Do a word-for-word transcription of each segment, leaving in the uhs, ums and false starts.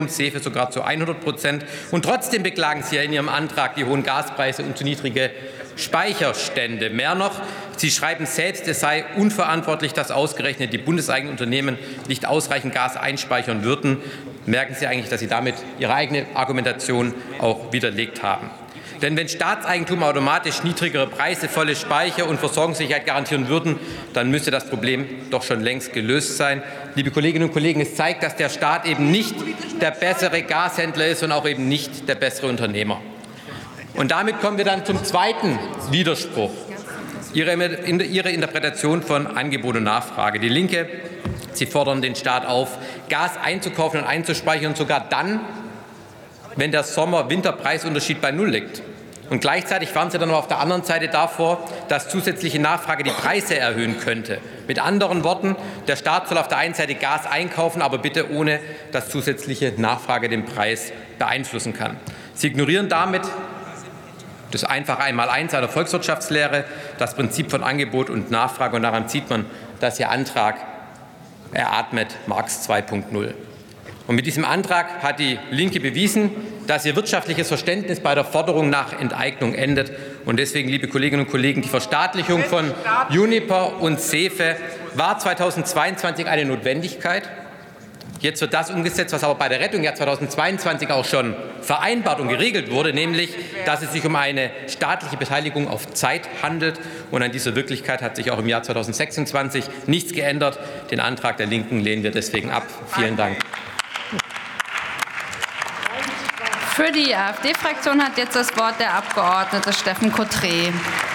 SEFE sogar zu hundert Prozent. Und trotzdem beklagen Sie ja in Ihrem Antrag die hohen Gaspreise und zu niedrige Speicherstände. Mehr noch, Sie schreiben selbst, es sei unverantwortlich, dass ausgerechnet die bundeseigenen Unternehmen nicht ausreichend Gas einspeichern würden. Merken Sie eigentlich, dass Sie damit Ihre eigene Argumentation auch widerlegt haben? Denn wenn Staatseigentum automatisch niedrigere Preise, volle Speicher und Versorgungssicherheit garantieren würden, dann müsste das Problem doch schon längst gelöst sein. Liebe Kolleginnen und Kollegen, es zeigt, dass der Staat eben nicht der bessere Gashändler ist und auch eben nicht der bessere Unternehmer. Und damit kommen wir dann zum zweiten Widerspruch. Ihre, Ihre Interpretation von Angebot und Nachfrage. Die Linke, Sie fordern den Staat auf, Gas einzukaufen und einzuspeichern, sogar dann, wenn der Sommer-Winter-Preisunterschied bei Null liegt. Und gleichzeitig warnen Sie dann auf der anderen Seite davor, dass zusätzliche Nachfrage die Preise erhöhen könnte. Mit anderen Worten, der Staat soll auf der einen Seite Gas einkaufen, aber bitte ohne, dass zusätzliche Nachfrage den Preis beeinflussen kann. Sie ignorieren damit das einfache Einmaleins einer Volkswirtschaftslehre, das Prinzip von Angebot und Nachfrage. Und daran sieht man, dass Ihr Antrag eratmet Marx zwei Punkt null. Und mit diesem Antrag hat die Linke bewiesen, dass ihr wirtschaftliches Verständnis bei der Forderung nach Enteignung endet. Und deswegen, liebe Kolleginnen und Kollegen, die Verstaatlichung von Uniper und SEFE war zweitausendzweiundzwanzig eine Notwendigkeit. Jetzt wird das umgesetzt, was aber bei der Rettung ja zweitausendzweiundzwanzig auch schon vereinbart und geregelt wurde, nämlich, dass es sich um eine staatliche Beteiligung auf Zeit handelt. Und an dieser Wirklichkeit hat sich auch im Jahr zweitausendsechsundzwanzig nichts geändert. Den Antrag der Linken lehnen wir deswegen ab. Vielen Dank. Für die AfD-Fraktion hat jetzt das Wort der Abgeordnete Steffen Cotré.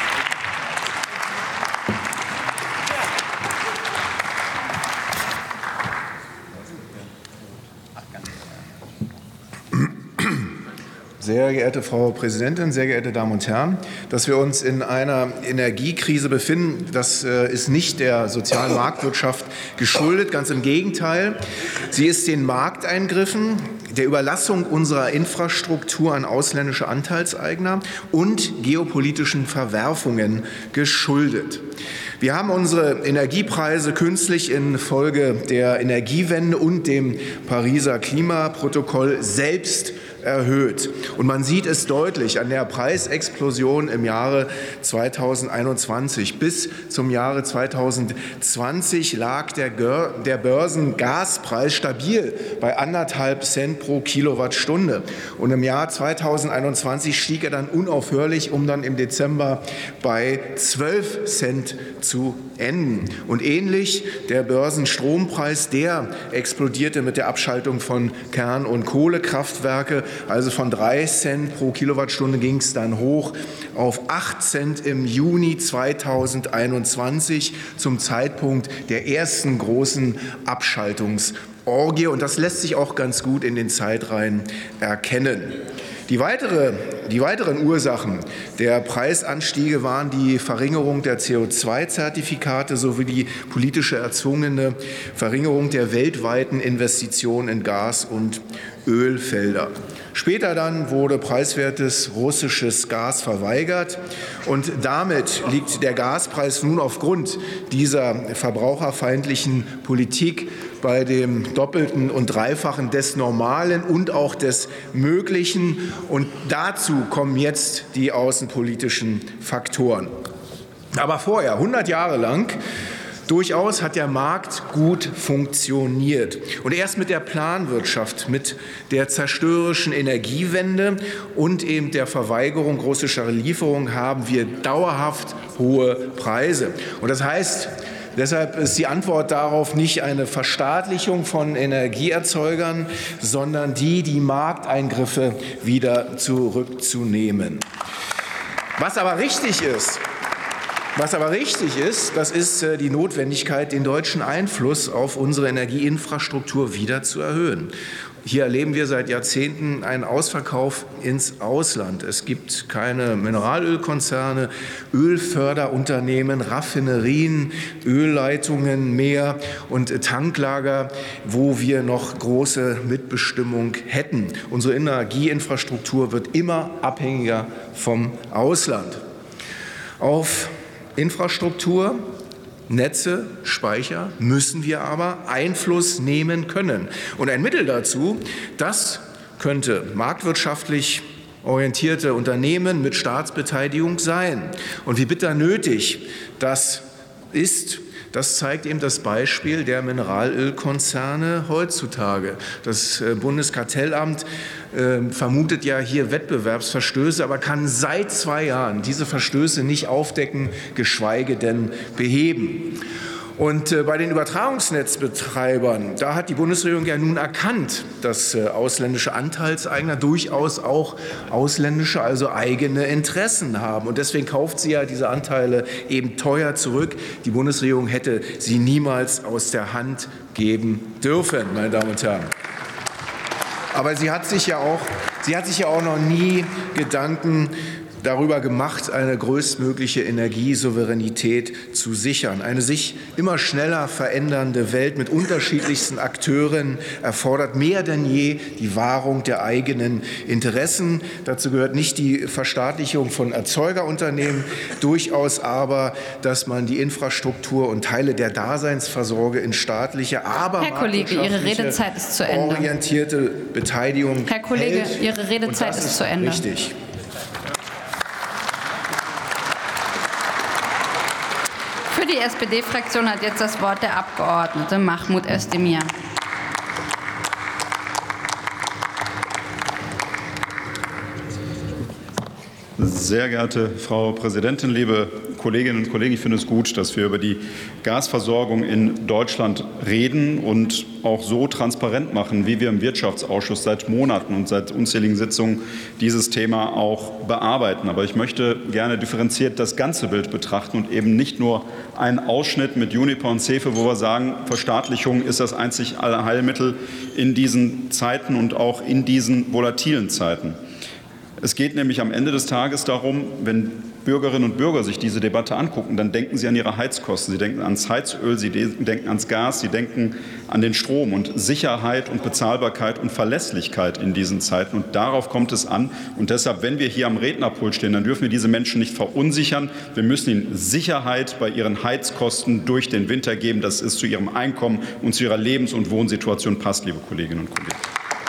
Sehr geehrte Frau Präsidentin, sehr geehrte Damen und Herren! Dass wir uns in einer Energiekrise befinden, das ist nicht der sozialen Marktwirtschaft geschuldet. Ganz im Gegenteil. Sie ist den Markteingriffen, der Überlassung unserer Infrastruktur an ausländische Anteilseigner und geopolitischen Verwerfungen geschuldet. Wir haben unsere Energiepreise künstlich infolge der Energiewende und dem Pariser Klimaprotokoll selbst erhöht. Und man sieht es deutlich an der Preisexplosion im Jahre zweitausendeinundzwanzig. Bis zum Jahre zweitausendzwanzig lag der, der Börsengaspreis stabil bei anderthalb Cent pro Kilowattstunde. Und im Jahr zweitausendeinundzwanzig stieg er dann unaufhörlich, um dann im Dezember bei zwölf Cent zu enden. Und ähnlich der Börsenstrompreis, der explodierte mit der Abschaltung von Kern- und Kohlekraftwerke. Also von drei Cent pro Kilowattstunde ging es dann hoch auf acht Cent im Juni zweitausendeinundzwanzig zum Zeitpunkt der ersten großen Abschaltungsorgie. Und das lässt sich auch ganz gut in den Zeitreihen erkennen. Die, weitere, die weiteren Ursachen der Preisanstiege waren die Verringerung der C O zwei Zertifikate sowie die politische erzwungene Verringerung der weltweiten Investitionen in Gas- und Ölfelder. Später dann wurde preiswertes russisches Gas verweigert und damit liegt der Gaspreis nun aufgrund dieser verbraucherfeindlichen Politik bei dem Doppelten und Dreifachen des Normalen und auch des Möglichen. Und dazu kommen jetzt die außenpolitischen Faktoren. Aber vorher, hundert Jahre lang, durchaus hat der Markt gut funktioniert. Und erst mit der Planwirtschaft, mit der zerstörerischen Energiewende und eben der Verweigerung russischer Lieferungen haben wir dauerhaft hohe Preise. Und das heißt, deshalb ist die Antwort darauf nicht eine Verstaatlichung von Energieerzeugern, sondern die, die Markteingriffe wieder zurückzunehmen. Was aber richtig ist, Was aber richtig ist, das ist die Notwendigkeit, den deutschen Einfluss auf unsere Energieinfrastruktur wieder zu erhöhen. Hier erleben wir seit Jahrzehnten einen Ausverkauf ins Ausland. Es gibt keine Mineralölkonzerne, Ölförderunternehmen, Raffinerien, Ölleitungen mehr und Tanklager, wo wir noch große Mitbestimmung hätten. Unsere Energieinfrastruktur wird immer abhängiger vom Ausland. Auf Infrastruktur Netze, Speicher müssen wir aber Einfluss nehmen können. Und ein Mittel dazu, das könnte marktwirtschaftlich orientierte Unternehmen mit Staatsbeteiligung sein. Und wie bitter nötig das ist, das zeigt eben das Beispiel der Mineralölkonzerne heutzutage. Das Bundeskartellamt äh, vermutet ja hier Wettbewerbsverstöße, aber kann seit zwei Jahren diese Verstöße nicht aufdecken, geschweige denn beheben. Und äh, bei den Übertragungsnetzbetreibern, da hat die Bundesregierung ja nun erkannt, dass äh, ausländische Anteilseigner durchaus auch ausländische, also eigene Interessen haben. Und deswegen kauft sie ja diese Anteile eben teuer zurück. Die Bundesregierung hätte sie niemals aus der Hand geben dürfen, meine Damen und Herren. Aber sie hat sich ja auch, sie hat sich ja auch noch nie Gedanken darüber gemacht, eine größtmögliche Energiesouveränität zu sichern. Eine sich immer schneller verändernde Welt mit unterschiedlichsten Akteuren erfordert mehr denn je die Wahrung der eigenen Interessen. Dazu gehört nicht die Verstaatlichung von Erzeugerunternehmen, durchaus aber, dass man die Infrastruktur und Teile der Daseinsvorsorge in staatliche, aber Herr Kollege, Ihre Redezeit ist zu Ende. Orientierte Beteiligung Herr Kollege, hält. Ihre Redezeit ist, ist zu Ende. Richtig. Für die S P D-Fraktion hat jetzt das Wort der Abgeordnete Mahmoud Özdemir. Sehr geehrte Frau Präsidentin, liebe Kolleginnen und Kollegen, ich finde es gut, dass wir über die Gasversorgung in Deutschland reden und auch so transparent machen, wie wir im Wirtschaftsausschuss seit Monaten und seit unzähligen Sitzungen dieses Thema auch bearbeiten. Aber ich möchte gerne differenziert das ganze Bild betrachten und eben nicht nur einen Ausschnitt mit Uniper und CEFE, wo wir sagen, Verstaatlichung ist das einzig Allheilmittel in diesen Zeiten und auch in diesen volatilen Zeiten. Es geht nämlich am Ende des Tages darum, wenn Bürgerinnen und Bürger sich diese Debatte angucken, dann denken sie an ihre Heizkosten, sie denken ans Heizöl, sie denken ans Gas, sie denken an den Strom und Sicherheit und Bezahlbarkeit und Verlässlichkeit in diesen Zeiten. Und darauf kommt es an. Und deshalb, wenn wir hier am Rednerpult stehen, dann dürfen wir diese Menschen nicht verunsichern. Wir müssen ihnen Sicherheit bei ihren Heizkosten durch den Winter geben, dass es zu ihrem Einkommen und zu ihrer Lebens- und Wohnsituation passt, liebe Kolleginnen und Kollegen.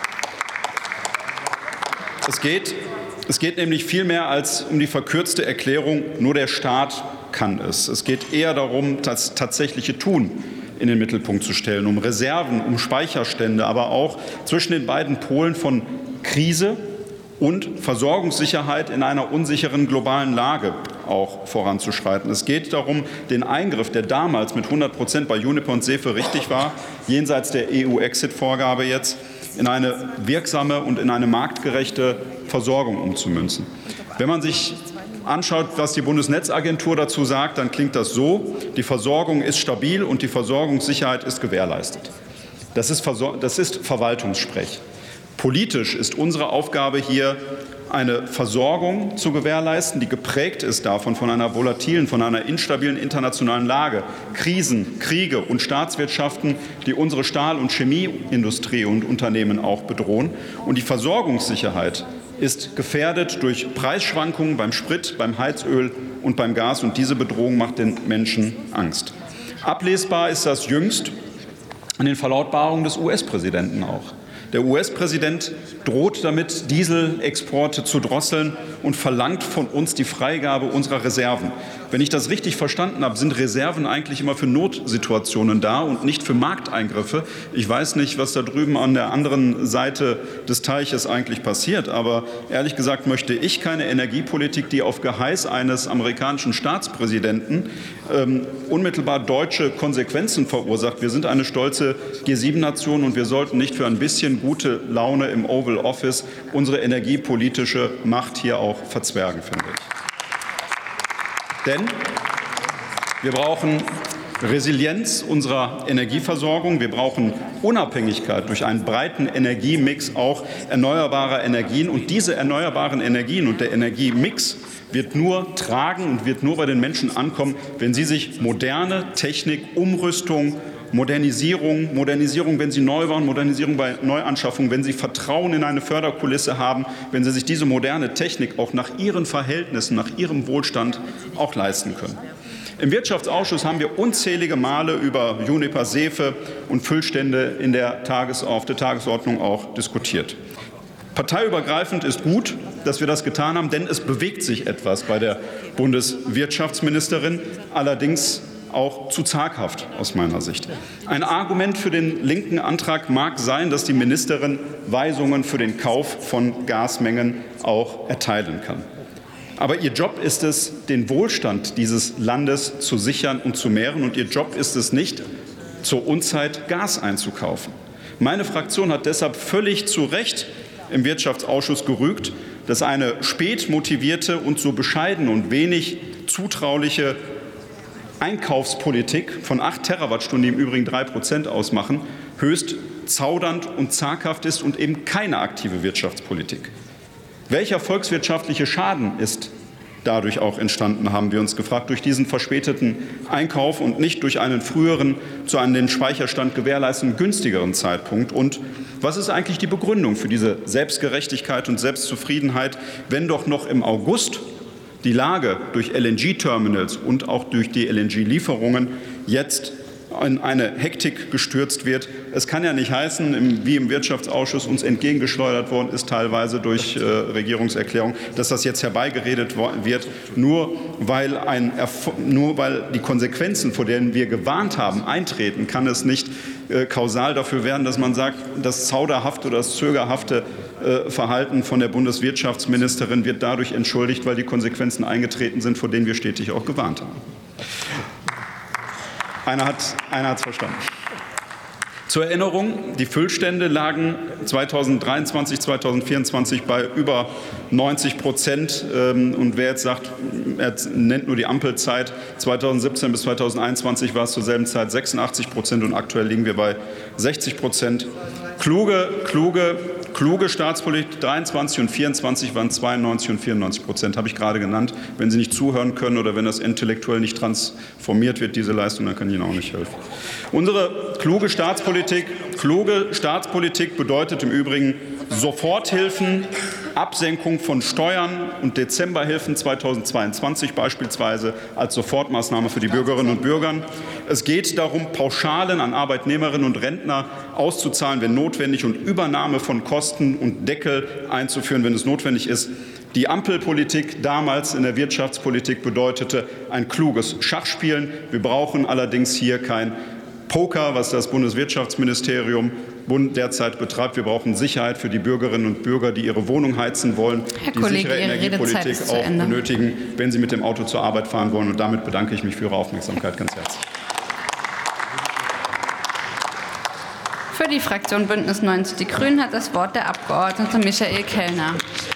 Es geht Es geht nämlich viel mehr als um die verkürzte Erklärung, nur der Staat kann es. Es geht eher darum, das tatsächliche Tun in den Mittelpunkt zu stellen, um Reserven, um Speicherstände, aber auch zwischen den beiden Polen von Krise und Versorgungssicherheit in einer unsicheren globalen Lage auch voranzuschreiten. Es geht darum, den Eingriff, der damals mit hundert Prozent bei Uniper und CEFE richtig war, jenseits der E U-Exit-Vorgabe jetzt, in eine wirksame und in eine marktgerechte Versorgung umzumünzen. Wenn man sich anschaut, was die Bundesnetzagentur dazu sagt, dann klingt das so: Die Versorgung ist stabil und die Versorgungssicherheit ist gewährleistet. Das ist, das ist Verwaltungssprech. Politisch ist unsere Aufgabe hier, eine Versorgung zu gewährleisten, die geprägt ist davon von einer volatilen, von einer instabilen internationalen Lage, Krisen, Kriege und Staatswirtschaften, die unsere Stahl- und Chemieindustrie und Unternehmen auch bedrohen. Und die Versorgungssicherheit ist gefährdet durch Preisschwankungen beim Sprit, beim Heizöl und beim Gas. Und diese Bedrohung macht den Menschen Angst. Ablesbar ist das jüngst an den Verlautbarungen des U S-Präsidenten auch. Der U S-Präsident droht damit, Dieselexporte zu drosseln und verlangt von uns die Freigabe unserer Reserven. Wenn ich das richtig verstanden habe, sind Reserven eigentlich immer für Notsituationen da und nicht für Markteingriffe. Ich weiß nicht, was da drüben an der anderen Seite des Teiches eigentlich passiert, aber ehrlich gesagt möchte ich keine Energiepolitik, die auf Geheiß eines amerikanischen Staatspräsidenten ähm, unmittelbar deutsche Konsequenzen verursacht. Wir sind eine stolze G sieben Nation und wir sollten nicht für ein bisschen gute Laune im Oval Office unsere energiepolitische Macht hier auch verzwergen, finde ich. Denn wir brauchen Resilienz unserer Energieversorgung. Wir brauchen Unabhängigkeit durch einen breiten Energiemix auch erneuerbarer Energien. Und diese erneuerbaren Energien und der Energiemix wird nur tragen und wird nur bei den Menschen ankommen, wenn sie sich moderne Technik, Umrüstung, Modernisierung, Modernisierung, wenn Sie neu bauen, Modernisierung bei Neuanschaffung, wenn Sie Vertrauen in eine Förderkulisse haben, wenn Sie sich diese moderne Technik auch nach Ihren Verhältnissen, nach Ihrem Wohlstand auch leisten können. Im Wirtschaftsausschuss haben wir unzählige Male über Uniper, Sefe und Füllstände in der Tages- auf der Tagesordnung auch diskutiert. Parteiübergreifend ist gut, dass wir das getan haben, denn es bewegt sich etwas bei der Bundeswirtschaftsministerin, allerdings auch zu zaghaft aus meiner Sicht. Ein Argument für den linken Antrag mag sein, dass die Ministerin Weisungen für den Kauf von Gasmengen auch erteilen kann. Aber ihr Job ist es, den Wohlstand dieses Landes zu sichern und zu mehren. Und ihr Job ist es nicht, zur Unzeit Gas einzukaufen. Meine Fraktion hat deshalb völlig zu Recht im Wirtschaftsausschuss gerügt, dass eine spät motivierte und so bescheidene und wenig zutrauliche Einkaufspolitik von acht Terawattstunden, die im Übrigen drei Prozent ausmachen, höchst zaudernd und zaghaft ist und eben keine aktive Wirtschaftspolitik. Welcher volkswirtschaftliche Schaden ist dadurch auch entstanden, haben wir uns gefragt, durch diesen verspäteten Einkauf und nicht durch einen früheren, zu einem den Speicherstand gewährleistenden günstigeren Zeitpunkt? Und was ist eigentlich die Begründung für diese Selbstgerechtigkeit und Selbstzufriedenheit, wenn doch noch im August die Lage durch L N G-Terminals und auch durch die L N G-Lieferungen jetzt in eine Hektik gestürzt wird? Es kann ja nicht heißen, wie im Wirtschaftsausschuss uns entgegengeschleudert worden ist, teilweise durch äh, Regierungserklärung, dass das jetzt herbeigeredet wird, nur weil, ein, nur weil die Konsequenzen, vor denen wir gewarnt haben, eintreten, kann es nicht äh, kausal dafür werden, dass man sagt, das zauderhafte oder das zögerhafte äh, Verhalten von der Bundeswirtschaftsministerin wird dadurch entschuldigt, weil die Konsequenzen eingetreten sind, vor denen wir stetig auch gewarnt haben. Einer hat einer hat's verstanden. Zur Erinnerung, die Füllstände lagen zweitausenddreiundzwanzig, zweitausendvierundzwanzig bei über neunzig Prozent. Und wer jetzt sagt, er nennt nur die Ampelzeit, zweitausendsiebzehn bis zweitausendeinundzwanzig war es zur selben Zeit sechsundachtzig Prozent und aktuell liegen wir bei sechzig Prozent. Kluge, kluge, kluge Staatspolitik, dreiundzwanzig und vierundzwanzig waren zweiundneunzig und vierundneunzig Prozent, habe ich gerade genannt. Wenn Sie nicht zuhören können oder wenn das intellektuell nicht transformiert wird, diese Leistung, dann kann ich Ihnen auch nicht helfen. Unsere kluge Staatspolitik, kluge Staatspolitik bedeutet im Übrigen Soforthilfen, Absenkung von Steuern und Dezemberhilfen zweitausendzweiundzwanzig beispielsweise als Sofortmaßnahme für die Bürgerinnen und Bürger. Es geht darum, Pauschalen an Arbeitnehmerinnen und Rentner auszuzahlen, wenn notwendig, und Übernahme von Kosten und Deckel einzuführen, wenn es notwendig ist. Die Ampelpolitik damals in der Wirtschaftspolitik bedeutete ein kluges Schachspielen. Wir brauchen allerdings hier kein Poker, was das Bundeswirtschaftsministerium derzeit betreibt. Wir brauchen Sicherheit für die Bürgerinnen und Bürger, die ihre Wohnung heizen wollen, Herr die Kollege, sichere Ihre Energiepolitik auch Ende. benötigen, wenn sie mit dem Auto zur Arbeit fahren wollen. Und damit bedanke ich mich für Ihre Aufmerksamkeit ganz herzlich. Für die Fraktion Bündnis neunzig Die Grünen hat das Wort der Abgeordnete Michael Kellner.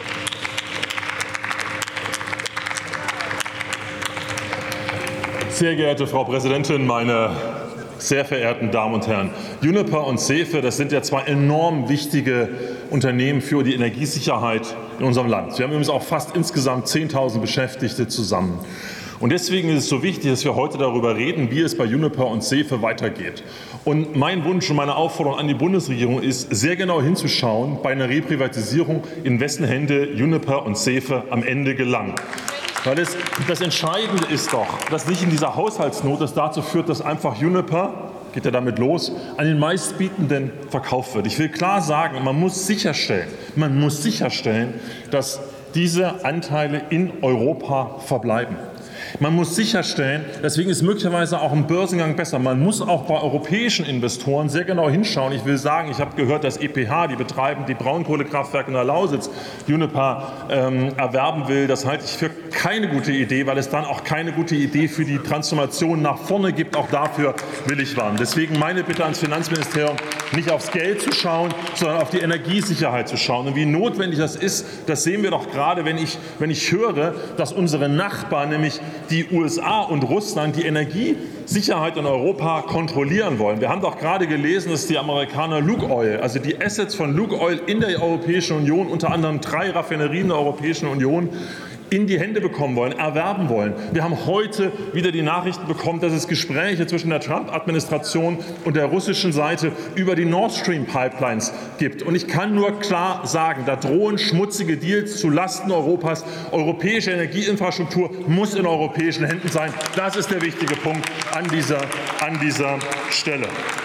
Sehr geehrte Frau Präsidentin, meine sehr verehrten Damen und Herren! Uniper und Sefe, das sind ja zwei enorm wichtige Unternehmen für die Energiesicherheit in unserem Land. Wir haben übrigens auch fast insgesamt zehntausend Beschäftigte zusammen. Und deswegen ist es so wichtig, dass wir heute darüber reden, wie es bei Uniper und Sefe weitergeht. Und mein Wunsch und meine Aufforderung an die Bundesregierung ist, sehr genau hinzuschauen bei einer Reprivatisierung, in wessen Hände Uniper und Sefe am Ende gelangen. Weil es, das Entscheidende ist doch, dass nicht in dieser Haushaltsnot das dazu führt, dass einfach Uniper, geht ja damit los, an den Meistbietenden verkauft wird. Ich will klar sagen, man muss sicherstellen, man muss sicherstellen, dass diese Anteile in Europa verbleiben. Man muss sicherstellen, deswegen ist möglicherweise auch ein Börsengang besser. Man muss auch bei europäischen Investoren sehr genau hinschauen. Ich will sagen, ich habe gehört, dass E P H, die betreiben die Braunkohlekraftwerke in der Lausitz, Uniper ähm, erwerben will. Das halte ich für keine gute Idee, weil es dann auch keine gute Idee für die Transformation nach vorne gibt. Auch dafür will ich warnen. Deswegen meine Bitte ans Finanzministerium, nicht aufs Geld zu schauen, sondern auf die Energiesicherheit zu schauen. Und wie notwendig das ist, das sehen wir doch gerade, wenn ich, wenn ich höre, dass unsere Nachbarn, nämlich die U S A und Russland, die Energiesicherheit in Europa kontrollieren wollen. Wir haben doch gerade gelesen, dass die Amerikaner Lukoil, also die Assets von Lukoil in der Europäischen Union, unter anderem drei Raffinerien der Europäischen Union, in die Hände bekommen wollen, erwerben wollen. Wir haben heute wieder die Nachrichten bekommen, dass es Gespräche zwischen der Trump-Administration und der russischen Seite über die Nord Stream-Pipelines gibt. Und ich kann nur klar sagen, da drohen schmutzige Deals zulasten Europas. Europäische Energieinfrastruktur muss in europäischen Händen sein. Das ist der wichtige Punkt an dieser, an dieser Stelle.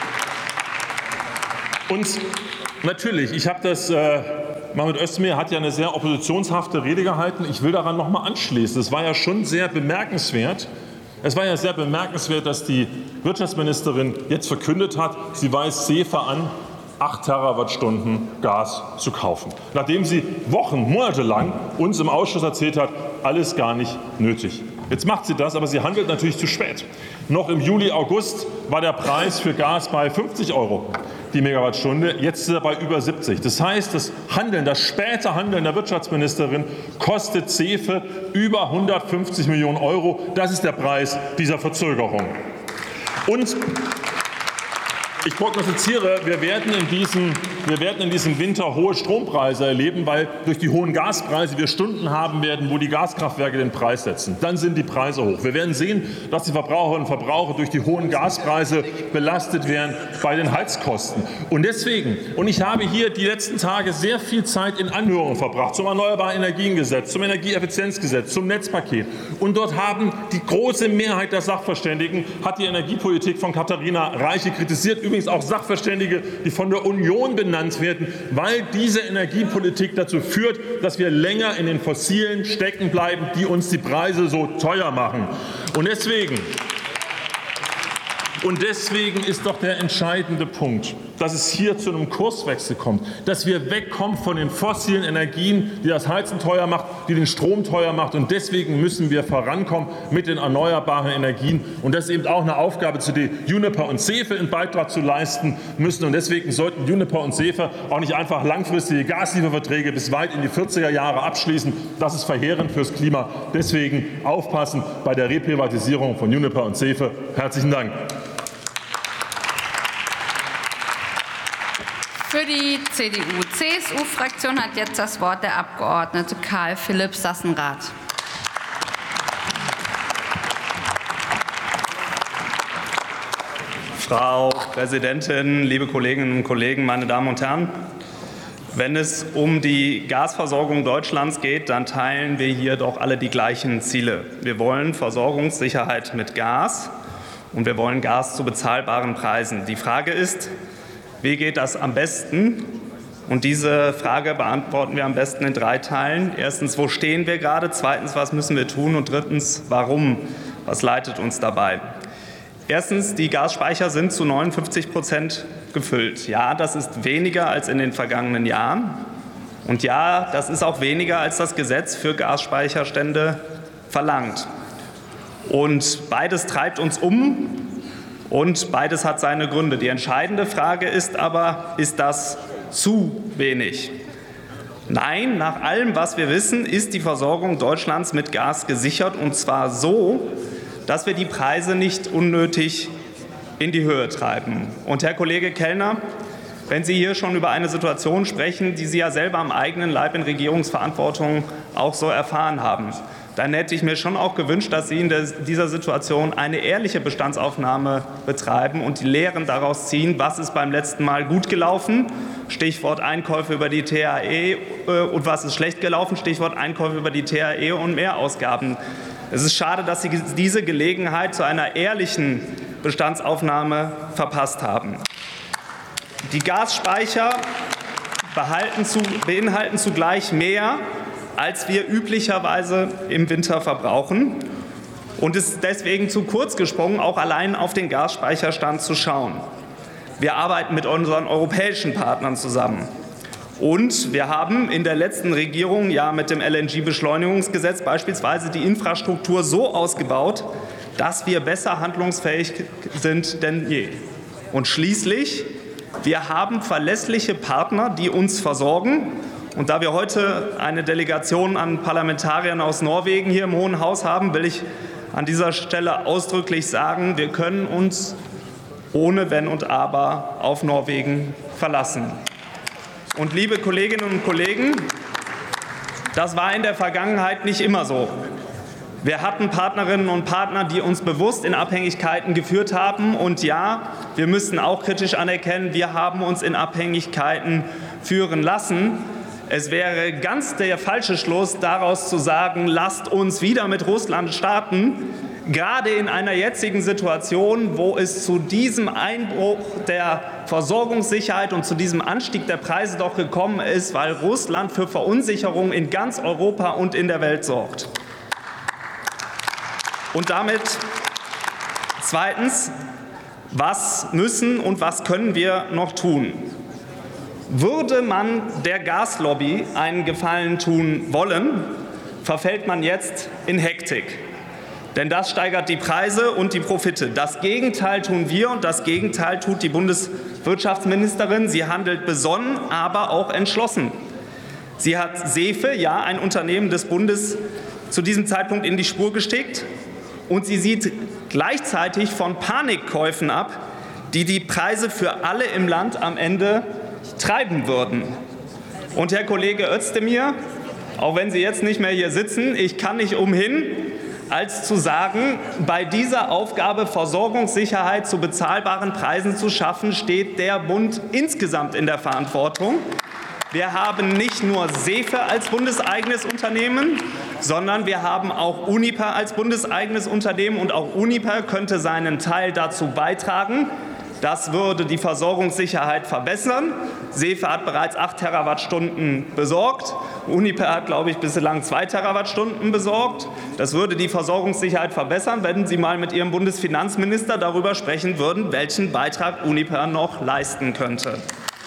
Und natürlich, ich habe das, äh, Mahmut Özdemir hat ja eine sehr oppositionshafte Rede gehalten. Ich will daran noch mal anschließen. Es war ja schon sehr bemerkenswert, es war ja sehr bemerkenswert, dass die Wirtschaftsministerin jetzt verkündet hat, sie weist SEFE an, acht Terawattstunden Gas zu kaufen, nachdem sie Wochen, Monate lang uns im Ausschuss erzählt hat, alles gar nicht nötig. Jetzt macht sie das, aber sie handelt natürlich zu spät. Noch im Juli, August war der Preis für Gas bei fünfzig Euro die Megawattstunde, jetzt ist er bei über siebzig. Das heißt, das Handeln, das späte Handeln der Wirtschaftsministerin kostet SEFE über hundertfünfzig Millionen Euro. Das ist der Preis dieser Verzögerung. Und ich prognostiziere, wir werden, in diesem, wir werden in diesem Winter hohe Strompreise erleben, weil durch die hohen Gaspreise wir Stunden haben werden, wo die Gaskraftwerke den Preis setzen. Dann sind die Preise hoch. Wir werden sehen, dass die Verbraucherinnen und Verbraucher durch die hohen Gaspreise belastet werden bei den Heizkosten. Und deswegen, und ich habe hier die letzten Tage sehr viel Zeit in Anhörungen verbracht, zum Erneuerbaren Energiengesetz, zum Energieeffizienzgesetz, zum Netzpaket. Und dort haben die große Mehrheit der Sachverständigen hat die Energiepolitik von Katharina Reiche kritisiert. Übrigens auch Sachverständige, die von der Union benannt werden, weil diese Energiepolitik dazu führt, dass wir länger in den Fossilen stecken bleiben, die uns die Preise so teuer machen. Und deswegen, und deswegen ist doch der entscheidende Punkt, dass es hier zu einem Kurswechsel kommt, dass wir wegkommen von den fossilen Energien, die das Heizen teuer macht, die den Strom teuer macht. Und deswegen müssen wir vorankommen mit den erneuerbaren Energien. Und das ist eben auch eine Aufgabe, zu der Uniper und SEFE einen Beitrag zu leisten müssen. Und deswegen sollten Uniper und SEFE auch nicht einfach langfristige Gaslieferverträge bis weit in die vierziger Jahre abschließen. Das ist verheerend fürs Klima. Deswegen aufpassen bei der Reprivatisierung von Uniper und SEFE. Herzlichen Dank. Für die C D U-C S U-Fraktion hat jetzt das Wort der Abgeordnete Karl Philipp Sassenrath. Frau Präsidentin, liebe Kolleginnen und Kollegen, meine Damen und Herren! Wenn es um die Gasversorgung Deutschlands geht, dann teilen wir hier doch alle die gleichen Ziele. Wir wollen Versorgungssicherheit mit Gas und wir wollen Gas zu bezahlbaren Preisen. Die Frage ist, wie geht das am besten? Und diese Frage beantworten wir am besten in drei Teilen. Erstens, wo stehen wir gerade? Zweitens, was müssen wir tun? Und drittens, warum? Was leitet uns dabei? Erstens, die Gasspeicher sind zu neunundfünfzig Prozent gefüllt. Ja, das ist weniger als in den vergangenen Jahren. Und ja, das ist auch weniger, als das Gesetz für Gasspeicherstände verlangt. Und beides treibt uns um. Und beides hat seine Gründe. Die entscheidende Frage ist aber, ist das zu wenig? Nein, nach allem, was wir wissen, ist die Versorgung Deutschlands mit Gas gesichert, und zwar so, dass wir die Preise nicht unnötig in die Höhe treiben. Und Herr Kollege Kellner, wenn Sie hier schon über eine Situation sprechen, die Sie ja selber am eigenen Leib in Regierungsverantwortung auch so erfahren haben, dann hätte ich mir schon auch gewünscht, dass Sie in dieser Situation eine ehrliche Bestandsaufnahme betreiben und die Lehren daraus ziehen, was ist beim letzten Mal gut gelaufen, Stichwort Einkäufe über die T A E, und was ist schlecht gelaufen, Stichwort Einkäufe über die T A E und Mehrausgaben. Es ist schade, dass Sie diese Gelegenheit zu einer ehrlichen Bestandsaufnahme verpasst haben. Die Gasspeicher behalten zu, beinhalten zugleich mehr, als wir üblicherweise im Winter verbrauchen. Und es ist deswegen zu kurz gesprungen, auch allein auf den Gasspeicherstand zu schauen. Wir arbeiten mit unseren europäischen Partnern zusammen. Und wir haben in der letzten Regierung ja mit dem L N G-Beschleunigungsgesetz beispielsweise die Infrastruktur so ausgebaut, dass wir besser handlungsfähig sind denn je. Und schließlich, wir haben verlässliche Partner, die uns versorgen. Und da wir heute eine Delegation an Parlamentariern aus Norwegen hier im Hohen Haus haben, will ich an dieser Stelle ausdrücklich sagen, wir können uns ohne Wenn und Aber auf Norwegen verlassen. Und liebe Kolleginnen und Kollegen, Das war in der Vergangenheit nicht immer so. Wir hatten Partnerinnen und Partner, die uns bewusst in Abhängigkeiten geführt haben. Und ja, wir müssen auch kritisch anerkennen, wir haben uns in Abhängigkeiten führen lassen. Es wäre ganz der falsche Schluss, daraus zu sagen, lasst uns wieder mit Russland starten, gerade in einer jetzigen Situation, wo es zu diesem Einbruch der Versorgungssicherheit und zu diesem Anstieg der Preise doch gekommen ist, weil Russland für Verunsicherung in ganz Europa und in der Welt sorgt. Und damit zweitens, was müssen und was können wir noch tun? Würde man der Gaslobby einen Gefallen tun wollen, verfällt man jetzt in Hektik. Denn das steigert die Preise und die Profite. Das Gegenteil tun wir und das Gegenteil tut die Bundeswirtschaftsministerin. Sie handelt besonnen, aber auch entschlossen. Sie hat SEFE, ja, ein Unternehmen des Bundes, zu diesem Zeitpunkt in die Spur gesteckt. Und sie sieht gleichzeitig von Panikkäufen ab, die die Preise für alle im Land am Ende treiben würden. Und Herr Kollege Özdemir, auch wenn Sie jetzt nicht mehr hier sitzen, ich kann nicht umhin, als zu sagen, bei dieser Aufgabe, Versorgungssicherheit zu bezahlbaren Preisen zu schaffen, steht der Bund insgesamt in der Verantwortung. Wir haben nicht nur SEFE als bundeseigenes Unternehmen, sondern wir haben auch Uniper als bundeseigenes Unternehmen. Und auch Uniper könnte seinen Teil dazu beitragen. Das würde die Versorgungssicherheit verbessern. SEFE hat bereits acht Terawattstunden besorgt. Uniper hat, glaube ich, bislang zwei Terawattstunden besorgt. Das würde die Versorgungssicherheit verbessern, wenn Sie mal mit Ihrem Bundesfinanzminister darüber sprechen würden, welchen Beitrag Uniper noch leisten könnte.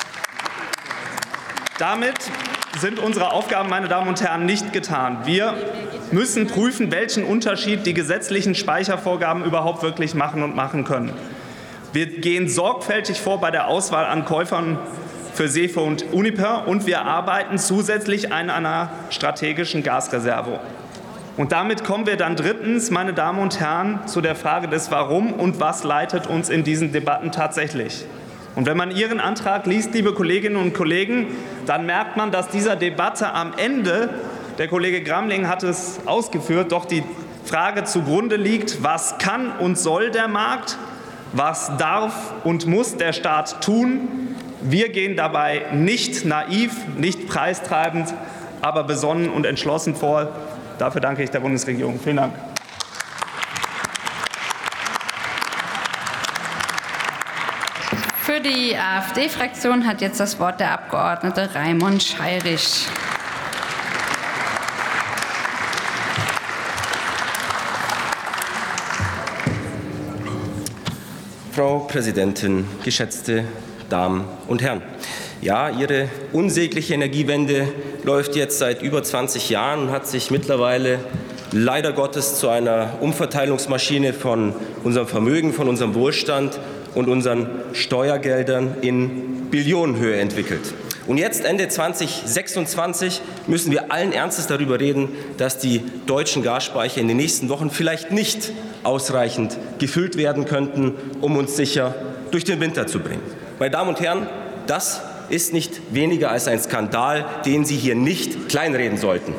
Damit sind unsere Aufgaben, meine Damen und Herren, nicht getan. Wir müssen prüfen, welchen Unterschied die gesetzlichen Speichervorgaben überhaupt wirklich machen und machen können. Wir gehen sorgfältig vor bei der Auswahl an Käufern für SEFE und Uniper und wir arbeiten zusätzlich an einer strategischen Gasreserve. Und damit kommen wir dann drittens, meine Damen und Herren, zu der Frage des Warum und was leitet uns in diesen Debatten tatsächlich. Und wenn man Ihren Antrag liest, liebe Kolleginnen und Kollegen, dann merkt man, dass dieser Debatte am Ende, der Kollege Gramling hat es ausgeführt, doch die Frage zugrunde liegt, was kann und soll der Markt? Was darf und muss der Staat tun? Wir gehen dabei nicht naiv, nicht preistreibend, aber besonnen und entschlossen vor. Dafür danke ich der Bundesregierung. Vielen Dank. Für die AfD-Fraktion hat jetzt das Wort der Abgeordnete Raimund Scheirich. Frau Präsidentin, geschätzte Damen und Herren! Ja, Ihre unsägliche Energiewende läuft jetzt seit über zwanzig Jahren und hat sich mittlerweile leider Gottes zu einer Umverteilungsmaschine von unserem Vermögen, von unserem Wohlstand und unseren Steuergeldern in Billionenhöhe entwickelt. Und jetzt, Ende zweitausendsechsundzwanzig, müssen wir allen Ernstes darüber reden, dass die deutschen Gasspeicher in den nächsten Wochen vielleicht nicht ausreichend gefüllt werden könnten, um uns sicher durch den Winter zu bringen. Meine Damen und Herren, das ist nicht weniger als ein Skandal, den Sie hier nicht kleinreden sollten.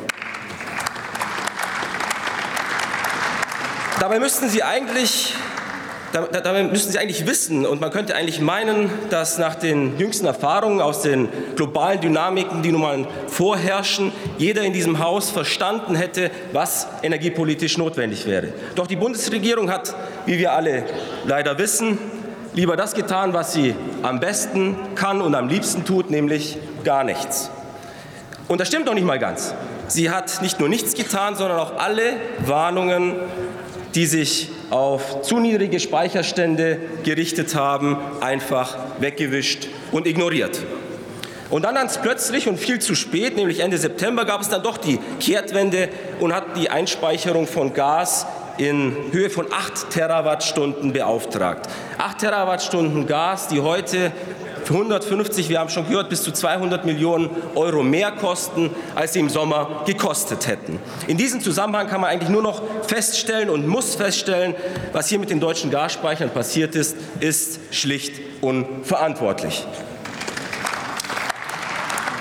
Dabei müssten Sie eigentlich Dabei müssten Sie eigentlich wissen, und man könnte eigentlich meinen, dass nach den jüngsten Erfahrungen aus den globalen Dynamiken, die nun mal vorherrschen, jeder in diesem Haus verstanden hätte, was energiepolitisch notwendig wäre. Doch die Bundesregierung hat, wie wir alle leider wissen, lieber das getan, was sie am besten kann und am liebsten tut, nämlich gar nichts. Und das stimmt noch nicht mal ganz. Sie hat nicht nur nichts getan, sondern auch alle Warnungen, die sich auf zu niedrige Speicherstände gerichtet haben, einfach weggewischt und ignoriert. Und dann ganz plötzlich und viel zu spät, nämlich Ende September, gab es dann doch die Kehrtwende und hat die Einspeicherung von Gas in Höhe von acht Terawattstunden beauftragt. acht Terawattstunden Gas, die heute hundertfünfzig, wir haben schon gehört, bis zu zweihundert Millionen Euro mehr kosten, als sie im Sommer gekostet hätten. In diesem Zusammenhang kann man eigentlich nur noch feststellen und muss feststellen, was hier mit den deutschen Gasspeichern passiert ist, ist schlicht unverantwortlich.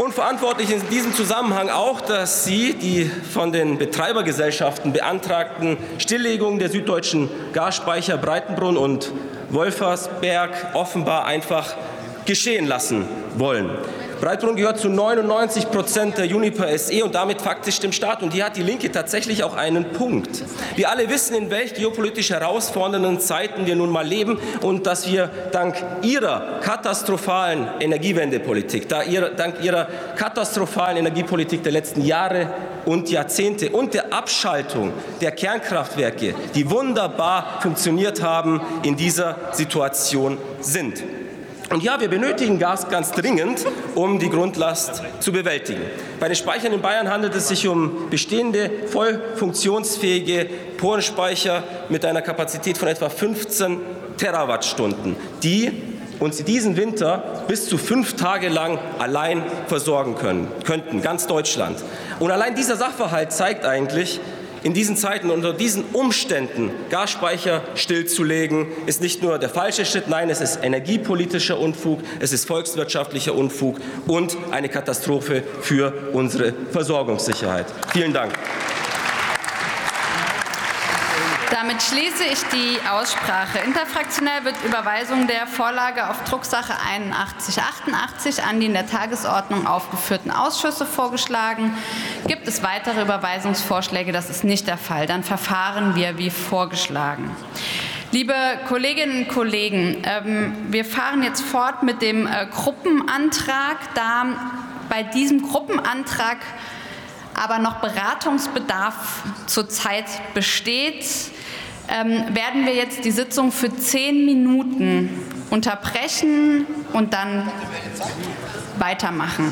Fraktion verantwortlich in diesem Zusammenhang auch, dass sie die von den Betreibergesellschaften beantragten Stilllegungen der süddeutschen Gasspeicher Breitenbrunn und Wolfersberg offenbar einfach geschehen lassen wollen. Breitenbrunn gehört zu neunundneunzig Prozent der Uniper S E und damit faktisch dem Staat. Und hier hat die Linke tatsächlich auch einen Punkt. Wir alle wissen, in welch geopolitisch herausfordernden Zeiten wir nun mal leben und dass wir dank ihrer katastrophalen Energiewendepolitik, da ihrer, dank ihrer katastrophalen Energiepolitik der letzten Jahre und Jahrzehnte und der Abschaltung der Kernkraftwerke, die wunderbar funktioniert haben, in dieser Situation sind. Und ja, wir benötigen Gas ganz dringend, um die Grundlast zu bewältigen. Bei den Speichern in Bayern handelt es sich um bestehende, voll funktionsfähige Porenspeicher mit einer Kapazität von etwa fünfzehn Terawattstunden, die uns diesen Winter bis zu fünf Tage lang allein versorgen können, könnten, ganz Deutschland. Und allein dieser Sachverhalt zeigt eigentlich, in diesen Zeiten, unter diesen Umständen Gasspeicher stillzulegen, ist nicht nur der falsche Schritt, nein, es ist energiepolitischer Unfug, es ist volkswirtschaftlicher Unfug und eine Katastrophe für unsere Versorgungssicherheit. Vielen Dank. Damit schließe ich die Aussprache. Interfraktionell wird Überweisung der Vorlage auf Drucksache einundachtzig achtundachtzig an die in der Tagesordnung aufgeführten Ausschüsse vorgeschlagen. Gibt es weitere Überweisungsvorschläge? Das ist nicht der Fall. Dann verfahren wir wie vorgeschlagen. Liebe Kolleginnen und Kollegen, ähm, wir fahren jetzt fort mit dem äh, Gruppenantrag. Da bei diesem Gruppenantrag aber noch Beratungsbedarf zurzeit besteht, ähm, werden wir jetzt die Sitzung für zehn Minuten unterbrechen und dann weitermachen.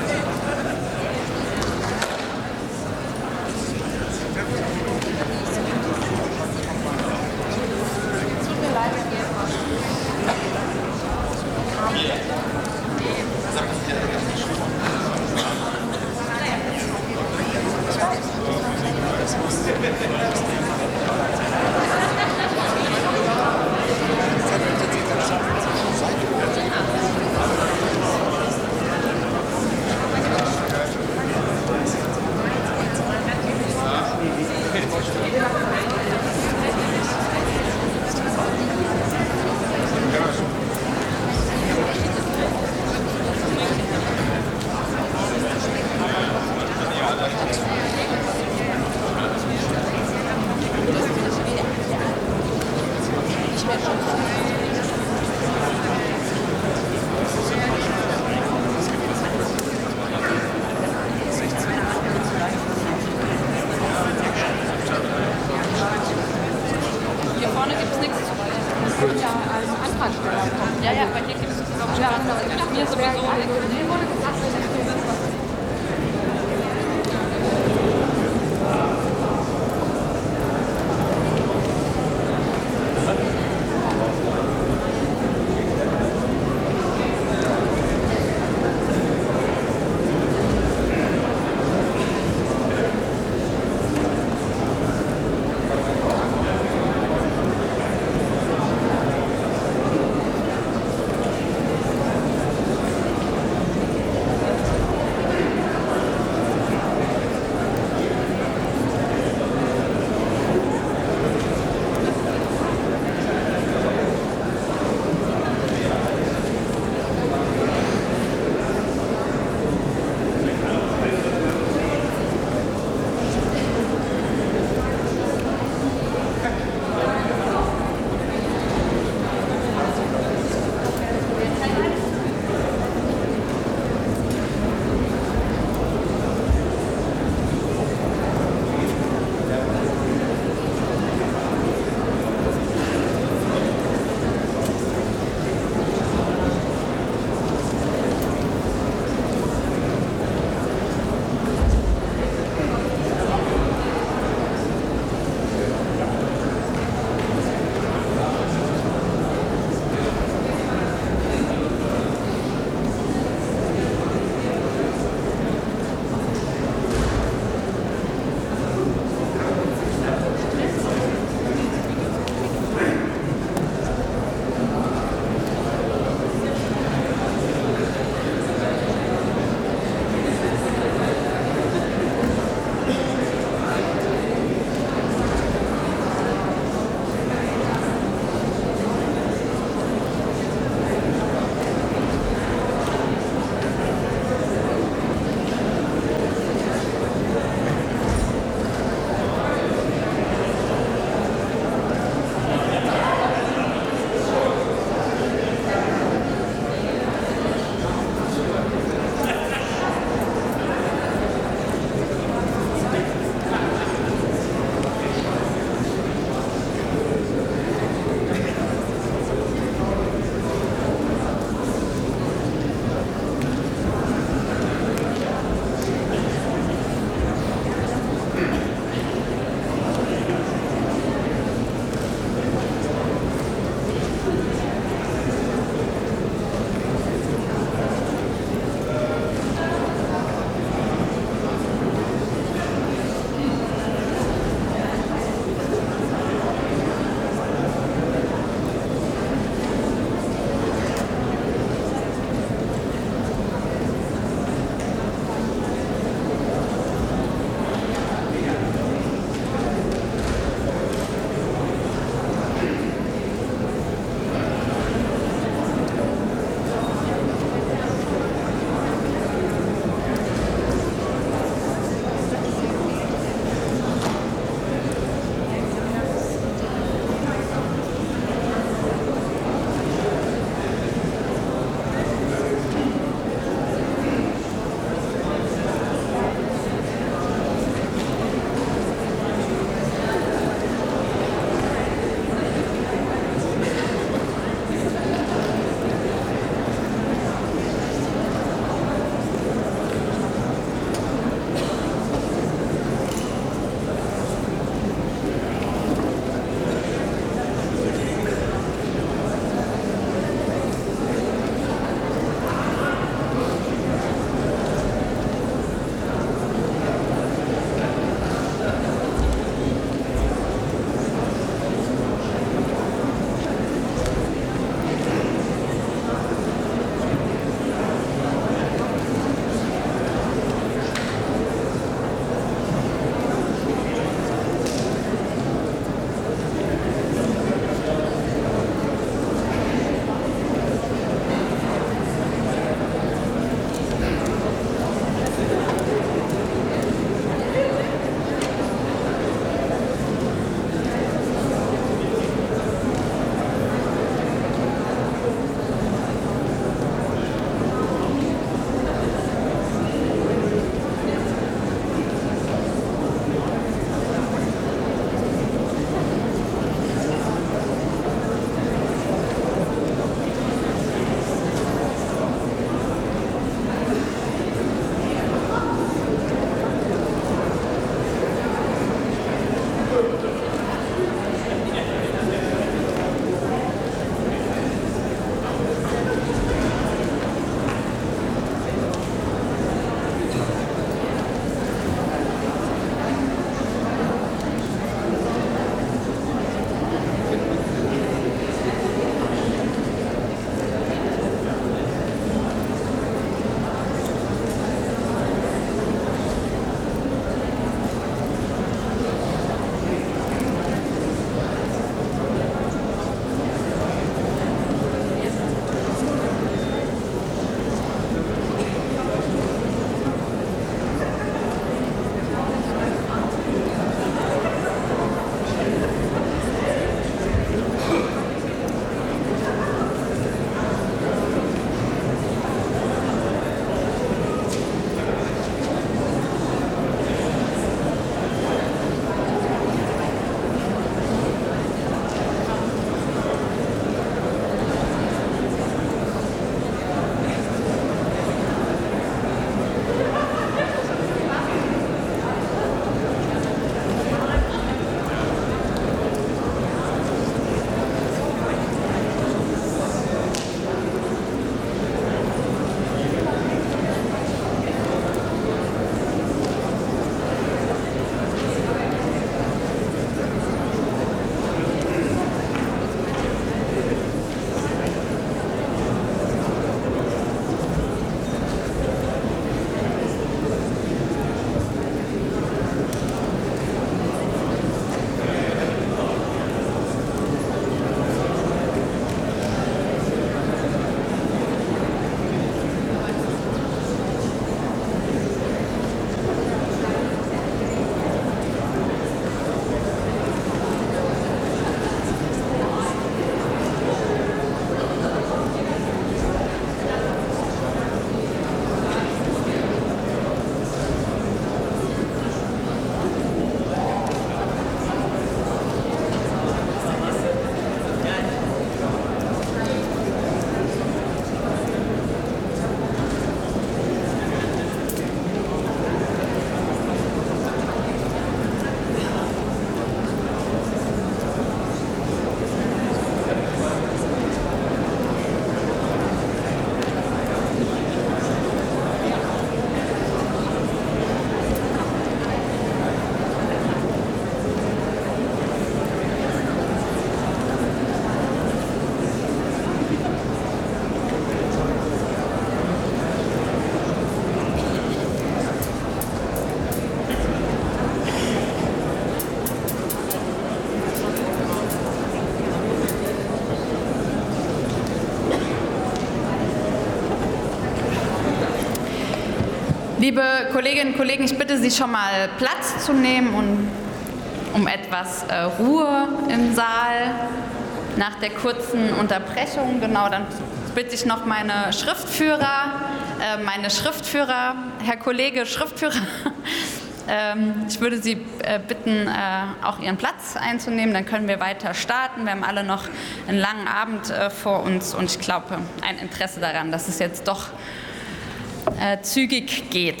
Liebe Kolleginnen und Kollegen, ich bitte Sie schon mal Platz zu nehmen und um etwas äh, Ruhe im Saal nach der kurzen Unterbrechung. Genau, dann bitte ich noch meine Schriftführer, äh, meine Schriftführer, Herr Kollege Schriftführer, ähm, ich würde Sie äh, bitten, äh, auch Ihren Platz einzunehmen, dann können wir weiter starten. Wir haben alle noch einen langen Abend äh, vor uns und ich glaube, ein Interesse daran, dass es jetzt doch äh, zügig geht.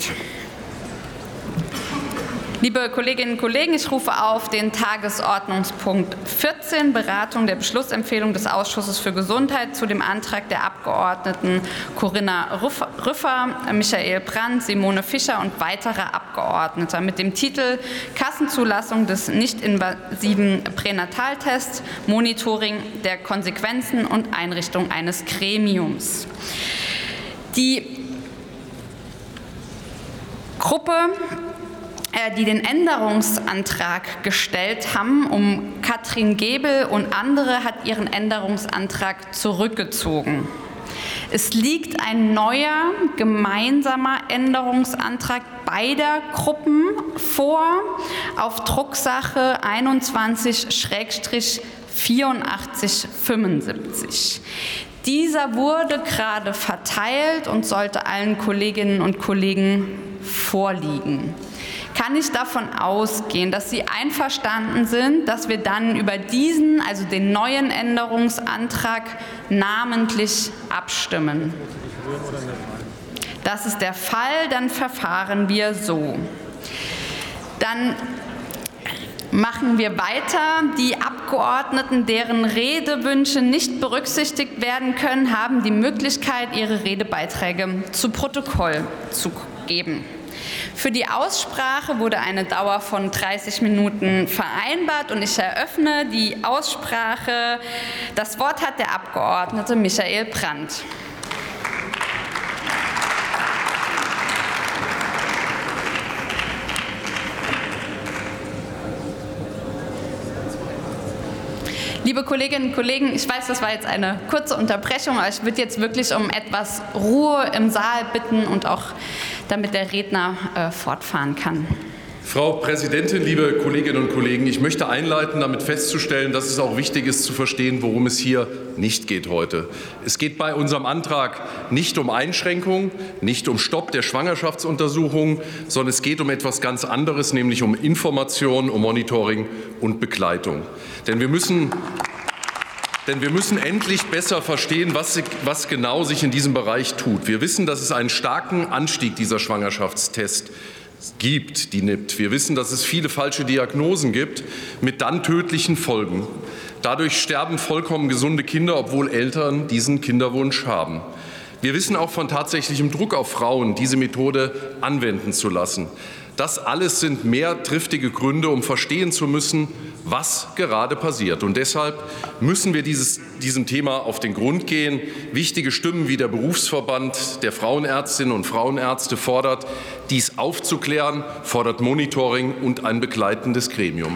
Liebe Kolleginnen und Kollegen, ich rufe auf den Tagesordnungspunkt vierzehn, Beratung der Beschlussempfehlung des Ausschusses für Gesundheit zu dem Antrag der Abgeordneten Corinna Rüffer, Michael Brandt, Simone Fischer und weiterer Abgeordneter mit dem Titel Kassenzulassung des nicht-invasiven Pränataltests, Monitoring der Konsequenzen und Einrichtung eines Gremiums. Die Gruppe, die den Änderungsantrag gestellt haben, um Katrin Gebel und andere, hat ihren Änderungsantrag zurückgezogen. Es liegt ein neuer gemeinsamer Änderungsantrag beider Gruppen vor auf Drucksache einundzwanzig vierundachtzig fünfundsiebzig. Dieser wurde gerade verteilt und sollte allen Kolleginnen und Kollegen vorliegen. Kann ich davon ausgehen, dass Sie einverstanden sind, dass wir dann über diesen, also den neuen Änderungsantrag, namentlich abstimmen? Das ist der Fall, dann verfahren wir so. Dann machen wir weiter. Die Abgeordneten, deren Redewünsche nicht berücksichtigt werden können, haben die Möglichkeit, ihre Redebeiträge zu Protokoll zu geben. Für die Aussprache wurde eine Dauer von dreißig Minuten vereinbart und ich eröffne die Aussprache. Das Wort hat der Abgeordnete Michael Brandt. Liebe Kolleginnen und Kollegen, ich weiß, das war jetzt eine kurze Unterbrechung, aber ich würde jetzt wirklich um etwas Ruhe im Saal bitten und auch damit der Redner äh, fortfahren kann. Frau Präsidentin, liebe Kolleginnen und Kollegen, ich möchte einleiten, damit festzustellen, dass es auch wichtig ist zu verstehen, worum es hier nicht geht heute. Es geht bei unserem Antrag nicht um Einschränkung, nicht um Stopp der Schwangerschaftsuntersuchung, sondern es geht um etwas ganz anderes, nämlich um Information, um Monitoring und Begleitung. Denn wir müssen Denn wir müssen endlich besser verstehen, was, was genau sich in diesem Bereich tut. Wir wissen, dass es einen starken Anstieg dieser Schwangerschaftstests gibt, die N I P T. Wir wissen, dass es viele falsche Diagnosen gibt mit dann tödlichen Folgen. Dadurch sterben vollkommen gesunde Kinder, obwohl Eltern diesen Kinderwunsch haben. Wir wissen auch von tatsächlichem Druck auf Frauen, diese Methode anwenden zu lassen. Das alles sind mehr triftige Gründe, um verstehen zu müssen, was gerade passiert. Und deshalb müssen wir dieses, diesem Thema auf den Grund gehen. Wichtige Stimmen wie der Berufsverband der Frauenärztinnen und Frauenärzte fordert, dies aufzuklären, fordert Monitoring und ein begleitendes Gremium.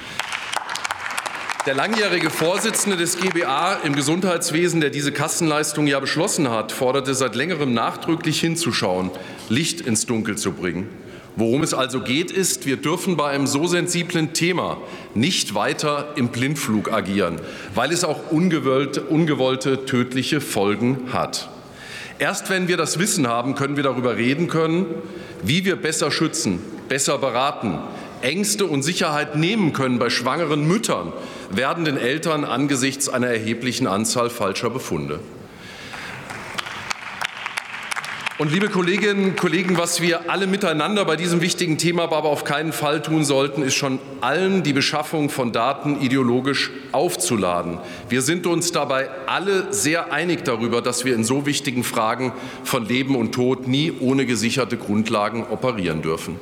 Der langjährige Vorsitzende des G B A im Gesundheitswesen, der diese Kassenleistung ja beschlossen hat, forderte seit längerem nachdrücklich hinzuschauen, Licht ins Dunkel zu bringen. Worum es also geht, ist, wir dürfen bei einem so sensiblen Thema nicht weiter im Blindflug agieren, weil es auch ungewollte, ungewollte tödliche Folgen hat. Erst wenn wir das Wissen haben, können wir darüber reden können, wie wir besser schützen, besser beraten, Ängste und Sicherheit nehmen können bei schwangeren Müttern, werdenden Eltern angesichts einer erheblichen Anzahl falscher Befunde. Und liebe Kolleginnen und Kollegen, was wir alle miteinander bei diesem wichtigen Thema aber auf keinen Fall tun sollten, ist schon allen die Beschaffung von Daten ideologisch aufzuladen. Wir sind uns dabei alle sehr einig darüber, dass wir in so wichtigen Fragen von Leben und Tod nie ohne gesicherte Grundlagen operieren dürfen.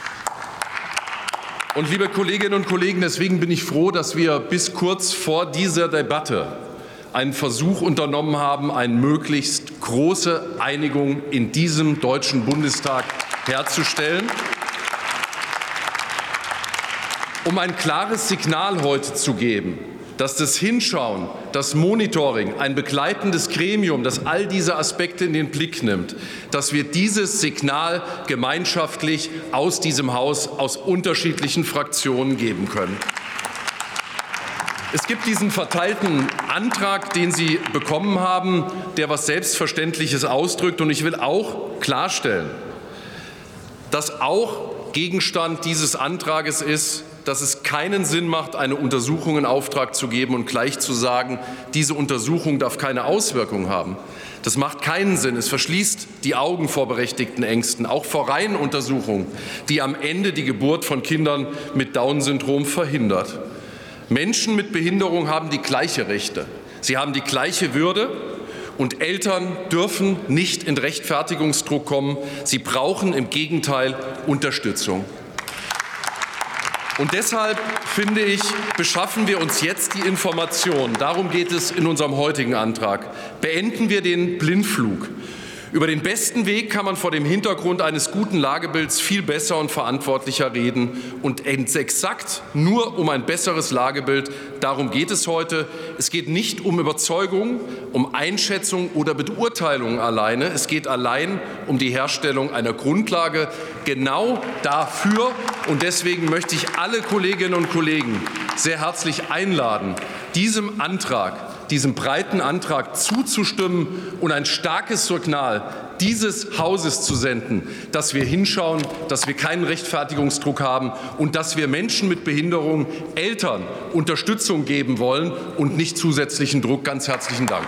Und liebe Kolleginnen und Kollegen, deswegen bin ich froh, dass wir bis kurz vor dieser Debatte einen Versuch unternommen haben, eine möglichst große Einigung in diesem Deutschen Bundestag herzustellen, um ein klares Signal heute zu geben. dass das Hinschauen, das Monitoring, ein begleitendes Gremium, das all diese Aspekte in den Blick nimmt, dass wir dieses Signal gemeinschaftlich aus diesem Haus, aus unterschiedlichen Fraktionen geben können. Es gibt diesen verteilten Antrag, den Sie bekommen haben, der etwas Selbstverständliches ausdrückt. Und ich will auch klarstellen, dass auch Gegenstand dieses Antrages ist, dass es keinen Sinn macht, eine Untersuchung in Auftrag zu geben und gleich zu sagen, diese Untersuchung darf keine Auswirkung haben. Das macht keinen Sinn. Es verschließt die Augen vor berechtigten Ängsten, auch vor Reihenuntersuchungen, die am Ende die Geburt von Kindern mit Down-Syndrom verhindert. Menschen mit Behinderung haben die gleichen Rechte. Sie haben die gleiche Würde. Und Eltern dürfen nicht in Rechtfertigungsdruck kommen. Sie brauchen im Gegenteil Unterstützung. Und deshalb, finde ich, beschaffen wir uns jetzt die Informationen. Darum geht es in unserem heutigen Antrag. Beenden wir den Blindflug. Über den besten Weg kann man vor dem Hintergrund eines guten Lagebilds viel besser und verantwortlicher reden. Und exakt nur um ein besseres Lagebild, darum geht es heute. Es geht nicht um Überzeugung, um Einschätzung oder Beurteilung alleine. Es geht allein um die Herstellung einer Grundlage genau dafür. Und deswegen möchte ich alle Kolleginnen und Kollegen sehr herzlich einladen, diesem Antrag, diesem breiten Antrag zuzustimmen und ein starkes Signal dieses Hauses zu senden, dass wir hinschauen, dass wir keinen Rechtfertigungsdruck haben und dass wir Menschen mit Behinderung, Eltern Unterstützung geben wollen und nicht zusätzlichen Druck. Ganz herzlichen Dank.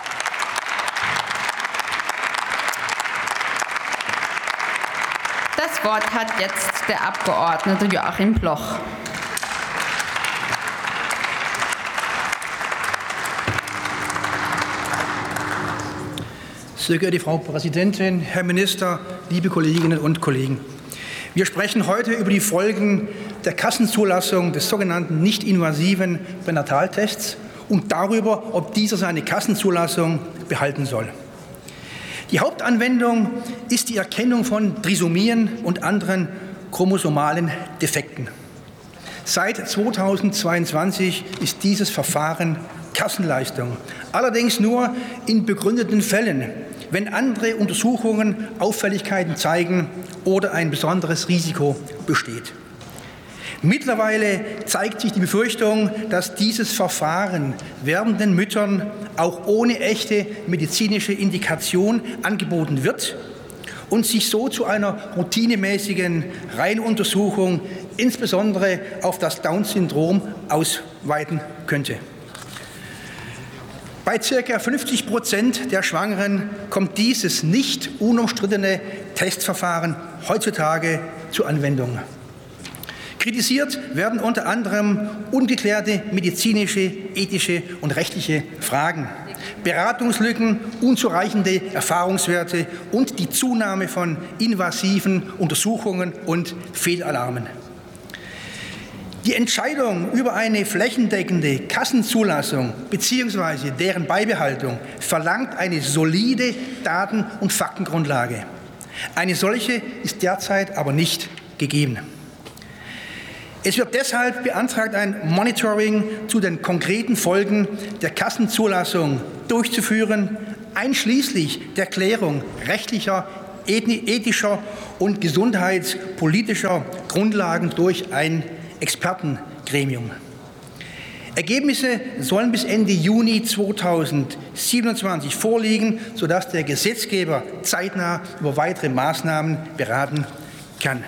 Das Wort hat jetzt der Abgeordnete Joachim Bloch. Sehr geehrte Frau Präsidentin, Herr Minister, liebe Kolleginnen und Kollegen! Wir sprechen heute über die Folgen der Kassenzulassung des sogenannten nicht-invasiven Pränataltests und darüber, ob dieser seine Kassenzulassung behalten soll. Die Hauptanwendung ist die Erkennung von Trisomien und anderen chromosomalen Defekten. Seit zweitausendzweiundzwanzig ist dieses Verfahren Kassenleistung, allerdings nur in begründeten Fällen, wenn andere Untersuchungen Auffälligkeiten zeigen oder ein besonderes Risiko besteht. Mittlerweile zeigt sich die Befürchtung, dass dieses Verfahren werdenden Müttern auch ohne echte medizinische Indikation angeboten wird und sich so zu einer routinemäßigen Reihenuntersuchung insbesondere auf das Down-Syndrom ausweiten könnte. Bei ca. fünfzig Prozent der Schwangeren kommt dieses nicht unumstrittene Testverfahren heutzutage zur Anwendung. Kritisiert werden unter anderem ungeklärte medizinische, ethische und rechtliche Fragen, Beratungslücken, unzureichende Erfahrungswerte und die Zunahme von invasiven Untersuchungen und Fehlalarmen. Die Entscheidung über eine flächendeckende Kassenzulassung bzw. deren Beibehaltung verlangt eine solide Daten- und Faktengrundlage. Eine solche ist derzeit aber nicht gegeben. Es wird deshalb beantragt, ein Monitoring zu den konkreten Folgen der Kassenzulassung durchzuführen, einschließlich der Klärung rechtlicher, ethischer und gesundheitspolitischer Grundlagen durch ein Expertengremium. Ergebnisse sollen bis Ende Juni zweitausendsiebenundzwanzig vorliegen, sodass der Gesetzgeber zeitnah über weitere Maßnahmen beraten kann.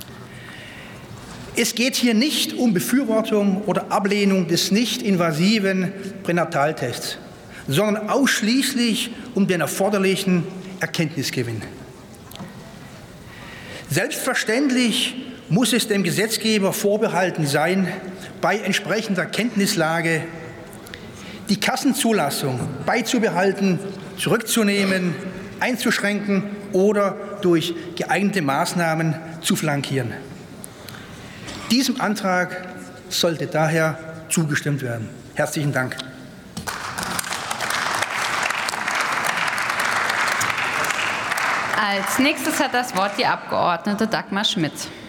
Es geht hier nicht um Befürwortung oder Ablehnung des nicht-invasiven Pränataltests, sondern ausschließlich um den erforderlichen Erkenntnisgewinn. Selbstverständlich muss es dem Gesetzgeber vorbehalten sein, bei entsprechender Kenntnislage die Kassenzulassung beizubehalten, zurückzunehmen, einzuschränken oder durch geeignete Maßnahmen zu flankieren. Diesem Antrag sollte daher zugestimmt werden. Herzlichen Dank. Als nächstes hat das Wort die Abgeordnete Dagmar Schmidt.